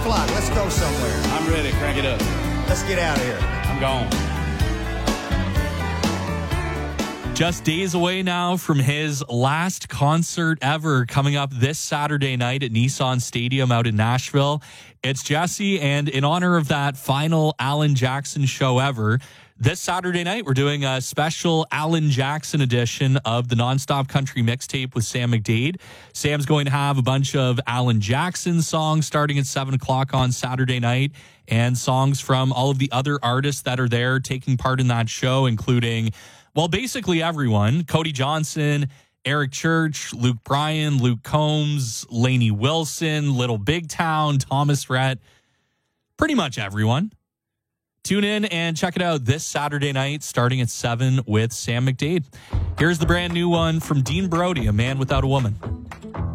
o'clock. Let's go somewhere. I'm ready. Crank it up. Let's get out of here. I'm gone. Just days away now from his last concert ever, coming up this Saturday night at Nissan Stadium out in Nashville. It's Jesse, and in honor of that final Alan Jackson show ever, this Saturday night we're doing a special Alan Jackson edition of the Nonstop Country Mixtape with Sam McDade. Sam's going to have a bunch of Alan Jackson songs starting at 7 o'clock on Saturday night, and songs from all of the other artists that are there taking part in that show, including, well, basically everyone. Cody Johnson, Eric Church, Luke Bryan, Luke Combs, Lainey Wilson, Little Big Town, Thomas Rhett, pretty much everyone. Tune in and check it out this Saturday night starting at 7 with Sam McDade. Here's the brand new one from Dean Brody, A Man Without a Woman.